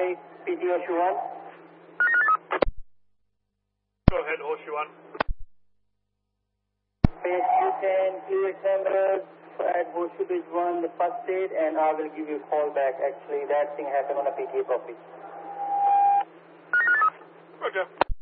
Hi, PT Horseshoe 1. Go ahead, Horseshoe 1. Yes, you can clear cameras at Horseshoe Bridge 1, the first aid, and I will give you a call back. Actually, that thing happened on a PTA property. Okay.